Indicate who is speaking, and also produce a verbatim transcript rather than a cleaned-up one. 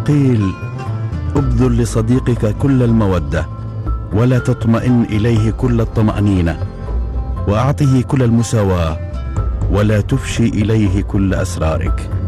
Speaker 1: قيل: ابذل لصديقك كل المودة، ولا تطمئن إليه كل الطمأنينة، وأعطه كل المساواة، ولا تفشي إليه كل أسرارك.